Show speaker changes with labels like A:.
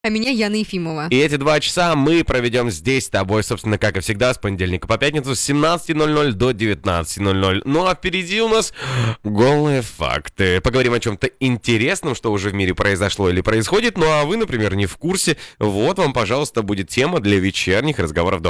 A: А меня Яна Ефимова.
B: И эти 2 часа мы проведем здесь с тобой, собственно, как и всегда, с понедельника по пятницу с 17:00 до 19:00. Ну а впереди у нас голые факты. Поговорим о чем-то интересном, что уже в мире произошло или происходит. Ну а вы, например, не в курсе. Вот вам, пожалуйста, будет тема для вечерних разговоров дома.